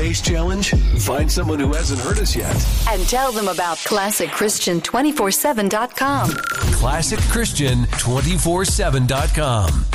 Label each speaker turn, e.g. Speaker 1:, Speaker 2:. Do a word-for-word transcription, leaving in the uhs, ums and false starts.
Speaker 1: today's challenge? Find someone who hasn't heard us yet
Speaker 2: and tell them about classic christian two four seven dot com.
Speaker 1: classic christian two four seven dot com.